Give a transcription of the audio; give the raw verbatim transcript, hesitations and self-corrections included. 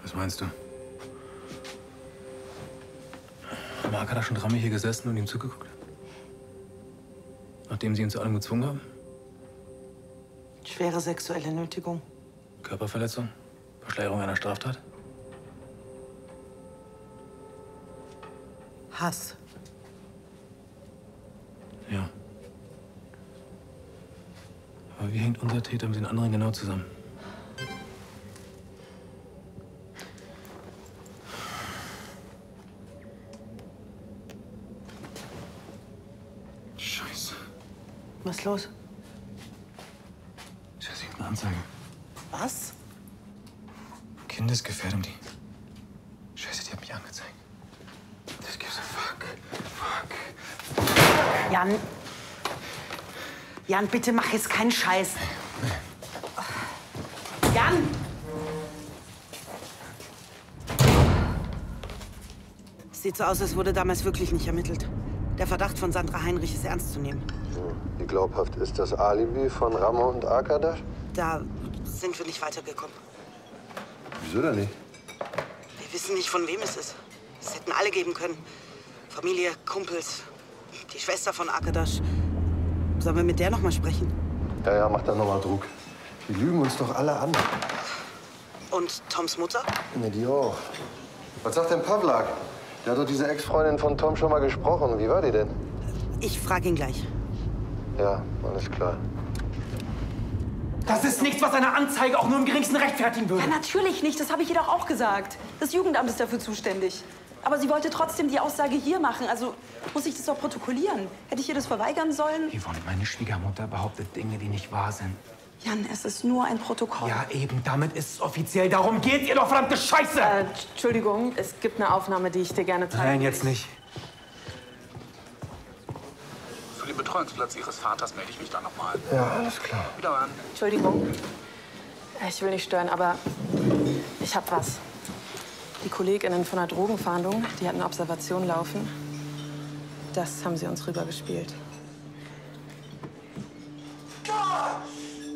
Was meinst du? Haben Mark da schon dreimal hier gesessen und ihm zugeguckt? Nachdem sie ihn zu allem gezwungen haben? Schwere sexuelle Nötigung. Körperverletzung? Verschleierung einer Straftat? Hass. Ja. Aber wie hängt unser Täter mit den anderen genau zusammen? Scheiße. Was ist los? Jessie, eine Anzeige. Was? Kindesgefährdung, die... Scheiße, die hat mich angezeigt. Das gives a fuck. Fuck. Jan. Jan, bitte mach jetzt keinen Scheiß. Jan! Sieht so aus, als wurde damals wirklich nicht ermittelt. Der Verdacht von Sandra Heinrich ist ernst zu nehmen. Wie glaubhaft ist das Alibi von Ramo und Arkadasch? Da sind wir nicht weitergekommen. Wieso denn nicht? Wir wissen nicht, von wem es ist. Es hätten alle geben können. Familie, Kumpels, die Schwester von Arkadasch. Sollen wir mit der noch mal sprechen? Ja, ja, mach da noch mal Druck. Die lügen uns doch alle an. Und Toms Mutter? Ne, die auch. Was sagt denn Pavlak? Der hat doch diese Ex-Freundin von Tom schon mal gesprochen. Wie war die denn? Ich frage ihn gleich. Ja, alles klar. Das ist nichts, was eine Anzeige auch nur im geringsten rechtfertigen würde. Ja, natürlich nicht. Das habe ich ihr doch auch gesagt. Das Jugendamt ist dafür zuständig. Aber sie wollte trotzdem die Aussage hier machen. Also muss ich das doch protokollieren. Hätte ich ihr das verweigern sollen? Yvonne, meine Schwiegermutter behauptet Dinge, die nicht wahr sind. Jan, es ist nur ein Protokoll. Ja, eben. Damit ist es offiziell. Darum geht's ihr doch, verdammte Scheiße! Äh, Entschuldigung, es gibt eine Aufnahme, die ich dir gerne zeige. Nein, jetzt nicht. Für den Betreuungsplatz Ihres Vaters melde ich mich dann nochmal. Ja, alles klar. Wiederhören. Entschuldigung. Ich will nicht stören, aber ich hab was. Die KollegInnen von der Drogenfahndung, die hatten eine Observation laufen. Das haben sie uns rübergespielt.